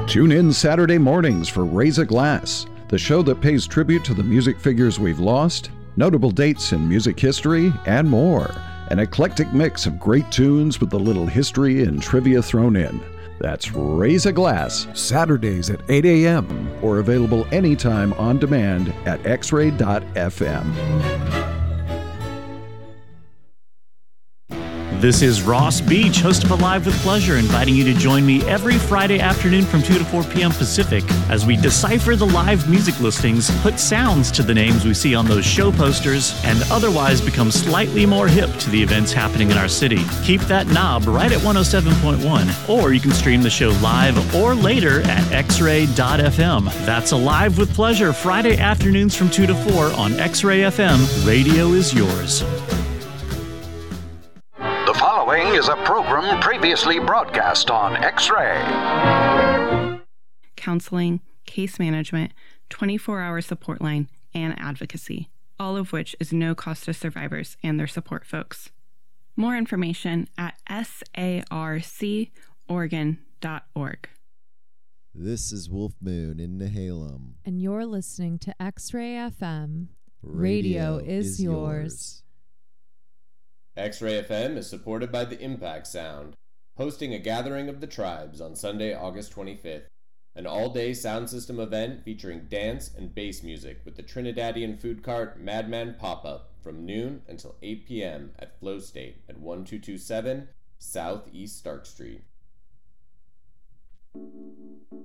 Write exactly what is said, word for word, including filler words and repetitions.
Tune in Saturday mornings for Raise a Glass, the show that pays tribute to the music figures we've lost, notable dates in music history, and more. An eclectic mix of great tunes with a little history and trivia thrown in. That's Raise a Glass, Saturdays at eight a.m. or available anytime on demand at x ray dot f m. This is Ross Beach, host of Alive with Pleasure, inviting you to join me every Friday afternoon from two to four p.m. Pacific as we decipher the live music listings, put sounds to the names we see on those show posters, and otherwise become slightly more hip to the events happening in our city. Keep that knob right at one oh seven point one, or you can stream the show live or later at x ray dot f m. That's Alive with Pleasure, Friday afternoons from two to four on X-Ray F M. Radio is yours. The following is a program previously broadcast on X-Ray. Counseling, case management, twenty-four hour support line, and advocacy, all of which is no cost to survivors and their support folks. More information at S A R C Oregon dot org. This is Wolf Moon in Nehalem. And you're listening to X-Ray F M. Radio, Radio is, is yours. yours. X-Ray F M is supported by the Impact Sound, hosting a gathering of the tribes on Sunday, August twenty-fifth, an all-day sound system event featuring dance and bass music with the Trinidadian food cart Madman Pop-Up from noon until eight p.m. at Flow State at one two two seven Southeast Stark Street.